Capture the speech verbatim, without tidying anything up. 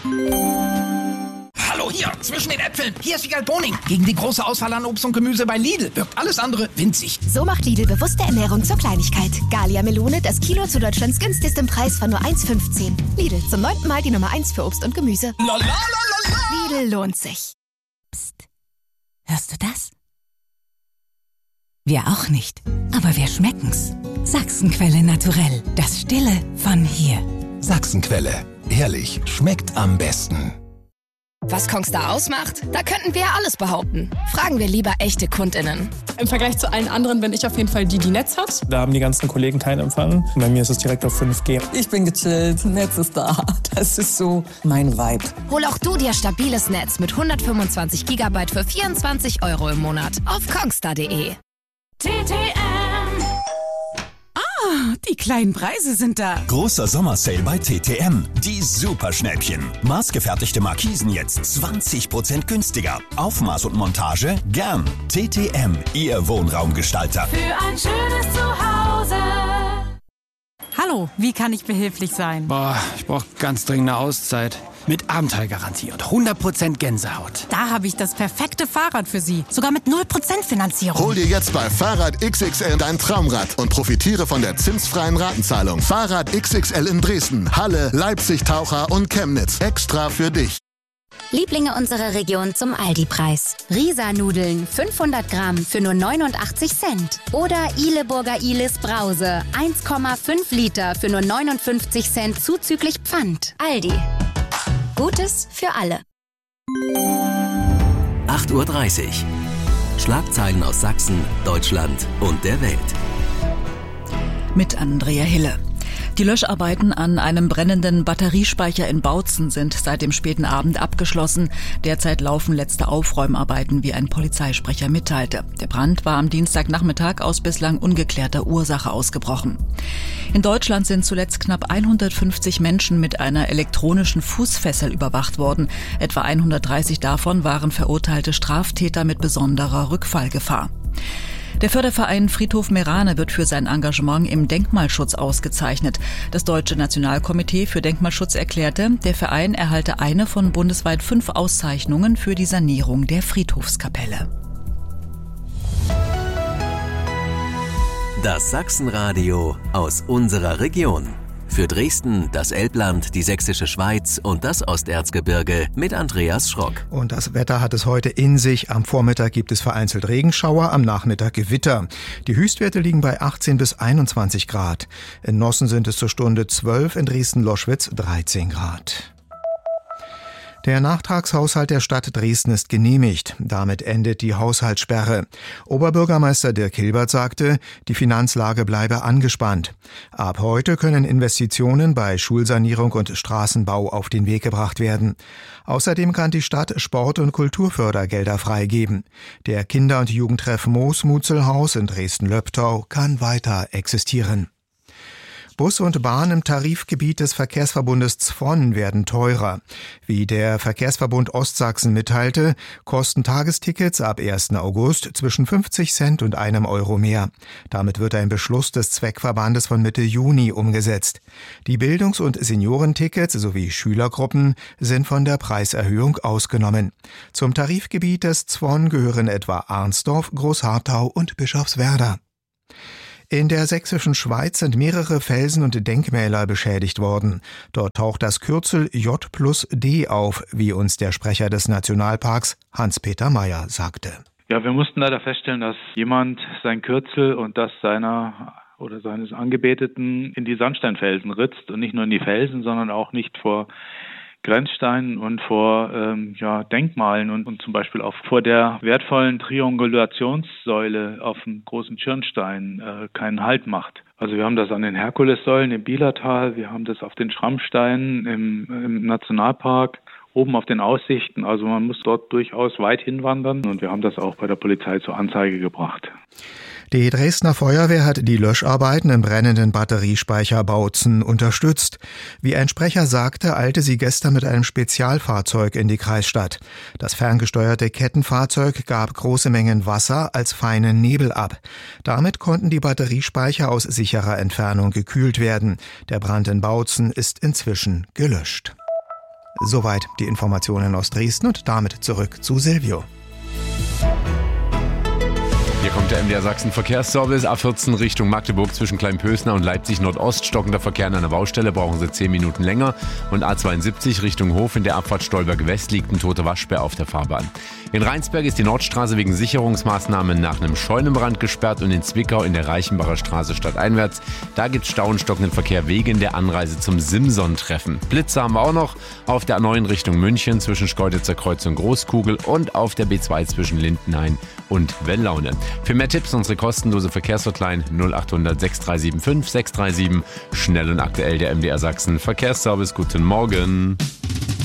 Hallo hier, zwischen den Äpfeln. Hier ist Wiegald Boning. Gegen die große Auswahl an Obst und Gemüse bei Lidl wirkt alles andere winzig. So macht Lidl bewusste Ernährung zur Kleinigkeit. Gallia Melone, das Kilo zu Deutschlands günstigstem Preis von nur eins Komma fünfzehn. Lidl, zum neunten Mal die Nummer eins für Obst und Gemüse. La, la, la, la, la. Lidl lohnt sich. Psst. Hörst du das? Wir auch nicht. Aber wir schmecken's. Sachsenquelle naturell. Das Stille von hier. Sachsenquelle. Ehrlich, schmeckt am besten. Was Kongstar ausmacht? Da könnten wir ja alles behaupten. Fragen wir lieber echte KundInnen. Im Vergleich zu allen anderen bin ich auf jeden Fall die, die Netz hat. Da haben die ganzen Kollegen keinen Empfang. Bei mir ist es direkt auf fünf G. Ich bin gechillt, Netz ist da. Das ist so mein Vibe. Hol auch du dir stabiles Netz mit hundertfünfundzwanzig Gigabyte für vierundzwanzig Euro im Monat auf kongstar punkt de. T T M. Ah, die kleinen Preise sind da. Großer Sommersale bei T T M. Die Superschnäppchen. Maßgefertigte Markisen jetzt zwanzig Prozent günstiger. Aufmaß und Montage gern. T T M, Ihr Wohnraumgestalter. Für ein schönes Zuhause. Hallo, wie kann ich behilflich sein? Boah, ich brauche ganz dringend eine Auszeit. Mit Abenteuergarantie und hundert Prozent Gänsehaut. Da habe ich das perfekte Fahrrad für Sie. Sogar mit null Prozent Finanzierung. Hol dir jetzt bei Fahrrad X X L dein Traumrad und profitiere von der zinsfreien Ratenzahlung. Fahrrad X X L in Dresden, Halle, Leipzig, Taucher und Chemnitz. Extra für dich. Lieblinge unserer Region zum Aldi-Preis. Risa-Nudeln fünfhundert Gramm für nur neunundachtzig Cent. Oder Ihleburger Ihles Brause eins Komma fünf Liter für nur neunundfünfzig Cent zuzüglich Pfand. Aldi. Gutes für alle. acht Uhr dreißig. Schlagzeilen aus Sachsen, Deutschland und der Welt. Mit Andrea Hille. Die Löscharbeiten an einem brennenden Batteriespeicher in Bautzen sind seit dem späten Abend abgeschlossen. Derzeit laufen letzte Aufräumarbeiten, wie ein Polizeisprecher mitteilte. Der Brand war am Dienstagnachmittag aus bislang ungeklärter Ursache ausgebrochen. In Deutschland sind zuletzt knapp hundertfünfzig Menschen mit einer elektronischen Fußfessel überwacht worden. Etwa hundertdreißig davon waren verurteilte Straftäter mit besonderer Rückfallgefahr. Der Förderverein Friedhof Meerane wird für sein Engagement im Denkmalschutz ausgezeichnet. Das Deutsche Nationalkomitee für Denkmalschutz erklärte, der Verein erhalte eine von bundesweit fünf Auszeichnungen für die Sanierung der Friedhofskapelle. Das Sachsenradio aus unserer Region. Für Dresden, das Elbland, die Sächsische Schweiz und das Osterzgebirge mit Andreas Schrock. Und das Wetter hat es heute in sich. Am Vormittag gibt es vereinzelt Regenschauer, am Nachmittag Gewitter. Die Höchstwerte liegen bei achtzehn bis einundzwanzig Grad. In Nossen sind es zur Stunde zwölf, in Dresden-Loschwitz dreizehn Grad. Der Nachtragshaushalt der Stadt Dresden ist genehmigt. Damit endet die Haushaltssperre. Oberbürgermeister Dirk Hilbert sagte, die Finanzlage bleibe angespannt. Ab heute können Investitionen bei Schulsanierung und Straßenbau auf den Weg gebracht werden. Außerdem kann die Stadt Sport- und Kulturfördergelder freigeben. Der Kinder- und Jugendtreff Moos-Mutzelhaus in Dresden-Löbtau kann weiter existieren. Bus und Bahn im Tarifgebiet des Verkehrsverbundes Zvon werden teurer. Wie der Verkehrsverbund Ostsachsen mitteilte, kosten Tagestickets ab ersten August zwischen fünfzig Cent und einem Euro mehr. Damit wird ein Beschluss des Zweckverbandes von Mitte Juni umgesetzt. Die Bildungs- und Seniorentickets sowie Schülergruppen sind von der Preiserhöhung ausgenommen. Zum Tarifgebiet des Zvon gehören etwa Arnsdorf, Großharthau und Bischofswerda. In der sächsischen Schweiz sind mehrere Felsen und Denkmäler beschädigt worden. Dort taucht das Kürzel J plus D auf, wie uns der Sprecher des Nationalparks Hans-Peter Meyer sagte. Ja, wir mussten leider feststellen, dass jemand sein Kürzel und das seiner oder seines Angebeteten in die Sandsteinfelsen ritzt und nicht nur in die Felsen, sondern auch nicht vor Grenzsteinen und vor ähm, ja, Denkmalen und, und zum Beispiel auch vor der wertvollen Triangulationssäule auf dem großen Schirnstein äh, keinen Halt macht. Also wir haben das an den Herkulessäulen im Bielertal, wir haben das auf den Schrammsteinen im, im Nationalpark, oben auf den Aussichten. Also man muss dort durchaus weit hinwandern und wir haben das auch bei der Polizei zur Anzeige gebracht. Die Dresdner Feuerwehr hat die Löscharbeiten im brennenden Batteriespeicher Bautzen unterstützt. Wie ein Sprecher sagte, eilte sie gestern mit einem Spezialfahrzeug in die Kreisstadt. Das ferngesteuerte Kettenfahrzeug gab große Mengen Wasser als feinen Nebel ab. Damit konnten die Batteriespeicher aus sicherer Entfernung gekühlt werden. Der Brand in Bautzen ist inzwischen gelöscht. Soweit die Informationen aus Dresden und damit zurück zu Silvio. Hier kommt der M D R Sachsen Verkehrsservice. A vierzehn Richtung Magdeburg zwischen Kleinpösner und Leipzig Nordost. Stockender Verkehr an einer Baustelle, brauchen Sie zehn Minuten länger. Und A zweiundsiebzig Richtung Hof in der Abfahrt Stolberg West liegt ein toter Waschbär auf der Fahrbahn. In Rheinsberg ist die Nordstraße wegen Sicherungsmaßnahmen nach einem Scheunenbrand gesperrt und in Zwickau in der Reichenbacher Straße stadteinwärts. Da gibt es Stau und stockenden Verkehr wegen der Anreise zum Simson-Treffen. Blitze haben wir auch noch auf der A neun Richtung München zwischen Schkeuditzer Kreuz und Großkugel und auf der B zwei zwischen Lindenhain und Wellaune. Für mehr Tipps unsere kostenlose Verkehrshotline null acht hundert sechs drei sieben fünf sechs drei sieben. Schnell und aktuell der M D R Sachsen Verkehrsservice. Guten Morgen.